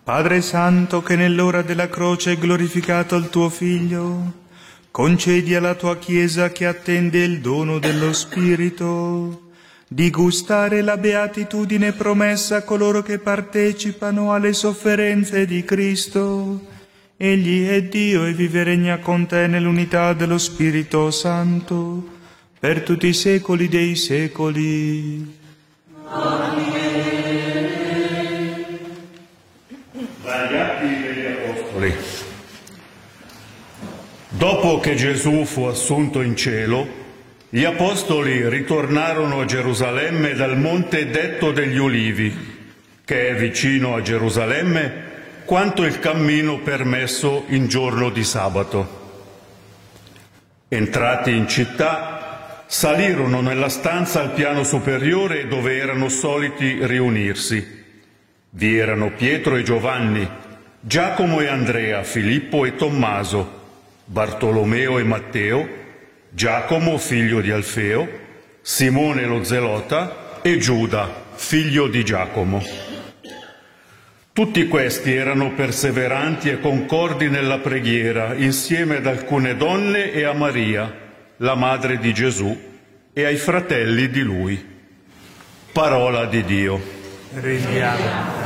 Padre Santo, che nell'ora della croce hai glorificato il tuo Figlio, concedi alla tua Chiesa che attende il dono dello Spirito di gustare la beatitudine promessa a coloro che partecipano alle sofferenze di Cristo. Egli è Dio e vive e regna con te nell'unità dello Spirito Santo, per tutti i secoli dei secoli. Amen. Dagli Atti degli Apostoli. Dopo che Gesù fu assunto in cielo, gli Apostoli ritornarono a Gerusalemme dal monte detto degli Ulivi, che è vicino a Gerusalemme quanto il cammino permesso in giorno di sabato. Entrati in città, salirono nella stanza al piano superiore dove erano soliti riunirsi. Vi erano Pietro e Giovanni, Giacomo e Andrea, Filippo e Tommaso, Bartolomeo e Matteo, Giacomo, figlio di Alfeo, Simone lo Zelota e Giuda, figlio di Giacomo. Tutti questi erano perseveranti e concordi nella preghiera, insieme ad alcune donne e a Maria, la madre di Gesù, e ai fratelli di lui. Parola di Dio. Rendiamo.